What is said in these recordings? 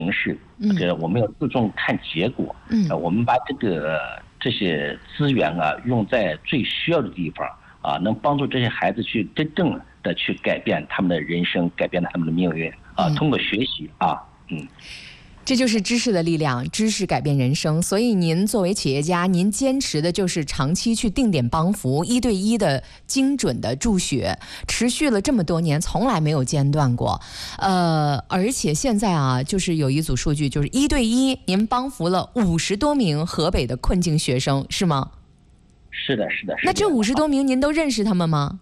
式，我们要注重看结果。我们把这些资源啊用在最需要的地方啊，能帮助这些孩子去真正的去改变他们的人生，改变他们的命运啊。通过学习啊， 这就是知识的力量，知识改变人生。所以您作为企业家，您坚持的就是长期去定点帮扶，1对1的精准的助学，持续了这么多年，从来没有间断过。而且现在啊，就是有一组数据，就是1对1，您帮扶了50多名河北的困境学生，是吗？ 是的，是的。 那这50多名您都认识他们吗？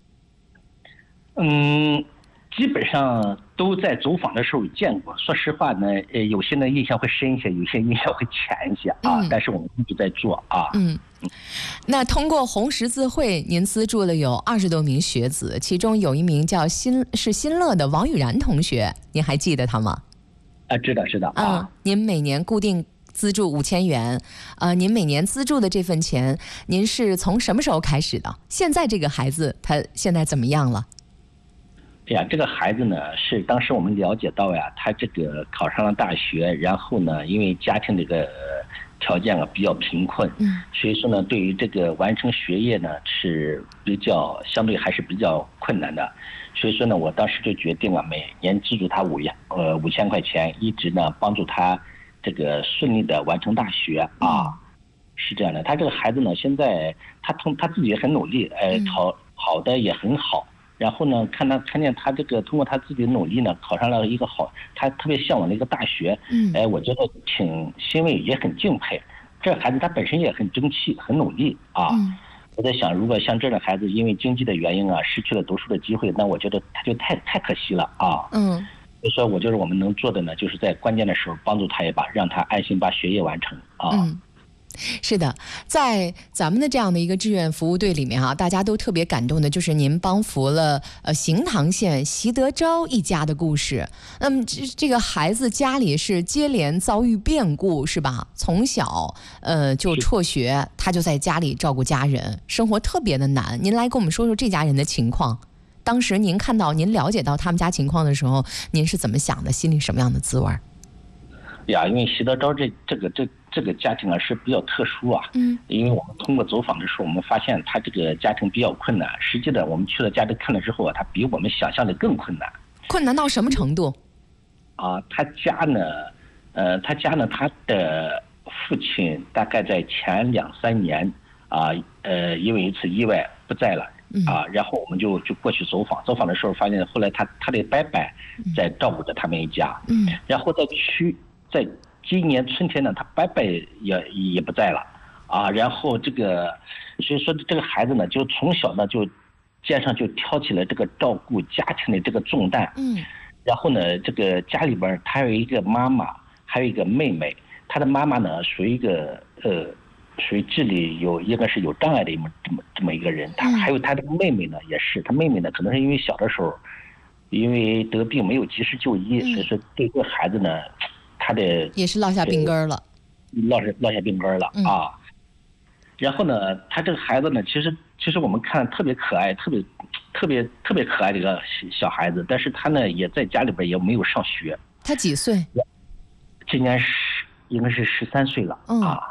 基本上都在走访的时候见过。说实话呢，有些呢印象会深一些，有些印象会浅一些啊。但是我们一直在做啊。 那通过红十字会，您资助了有20多名学子，其中有一名叫新乐的王雨然同学，您还记得他吗？ 知道啊。 您每年固定资助5000元，您每年资助的这份钱，您是从什么时候开始的？现在这个孩子他现在怎么样了？ 这个孩子呢，是当时我们了解到呀，他这个考上了大学，然后呢，因为家庭这个条件啊比较贫困，所以说呢，对于这个完成学业呢是相对还是比较困难的，所以说呢，我当时就决定了每年资助他5000块钱，一直呢帮助他这个顺利的完成大学啊，是这样的。他这个孩子呢，现在他自己也很努力，考的也很好。然后呢，看见他这个通过他自己的努力呢，考上了一个他特别向往的一个大学。我觉得挺欣慰，也很敬佩。这孩子他本身也很争气，很努力啊。我在想，如果像这样的孩子因为经济的原因啊，失去了读书的机会，那我觉得他就太可惜了啊。所以说我觉得我们能做的呢，就是在关键的时候帮助他一把，让他安心把学业完成啊。 是的，在咱们的这样的一个志愿服务队里面大家都特别感动的就是您帮扶了行堂县习德昭一家的故事。那么这个孩子家里是接连遭遇变故，是吧？从小就辍学，他就在家里照顾家人，生活特别的难。您来跟我们说说这家人的情况。当时您了解到他们家情况的时候，您是怎么想的？心里什么样的滋味？ 因为习德昭这个家庭啊是比较特殊啊。因为我们通过走访的时候，我们发现他这个家庭比较困难。实际的，我们去了家里看了之后啊，他比我们想象的更困难。 困难到什么程度？ 他家呢，他的父亲大概在前2-3年因为一次意外不在了。然后我们就过去走访的时候，发现后来他的伯伯在照顾着他们一家。然后在今年春天呢，他伯伯也不在了然后所以说这个孩子呢，就从小呢就肩上就挑起了这个照顾家庭的这个重担。然后呢，这个家里边他有一个妈妈，还有一个妹妹。他的妈妈呢属于智力应该是有障碍的这么一个人。还有他的妹妹呢也是，他妹妹呢可能是因为小的时候因为得病没有及时就医，所以说对这个孩子呢，他的也是落下病根了， 落下病根了然后呢，他这个孩子呢，其实我们看特别可爱，特别可爱的一个小孩子，但是他呢也在家里边也没有上学。 他几岁？ 今年应该是13岁了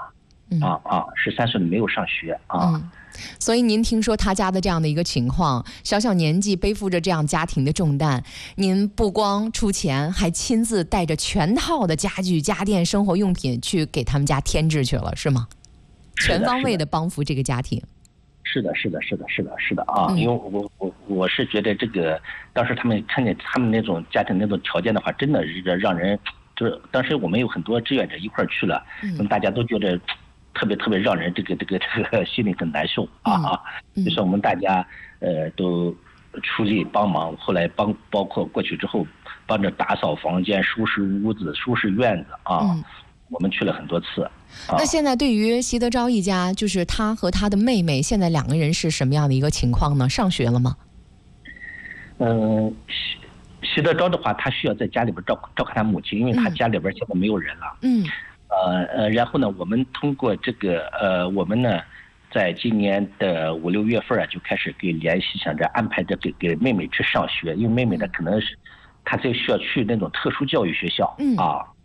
13岁没有上学所以您听说他家的这样的一个情况，小年纪背负着这样家庭的重担，您不光出钱，还亲自带着全套的家具、家电、生活用品去给他们家添置去了，是吗？全方位的帮扶这个家庭。 是的因为我是觉得这个当时他们看见他们那种家庭那种条件的话，真的是让人就是当时我们有很多志愿者一块去了，大家都觉得特别让人这个心里很难受就是我们大家都出力帮忙，后来包括过去之后帮着打扫房间、收拾屋子、收拾院子我们去了很多次。 那现在对于习德昭一家，就是他和他的妹妹，现在2个人是什么样的一个情况呢？上学了吗？ 习德昭的话，他需要在家里边照看他母亲，因为他家里边现在没有人了。然后呢，我们通过这个我们呢，在今年的5、6月份就开始联系，想着安排着给妹妹去上学，因为妹妹呢可能是她就需要去那种特殊教育学校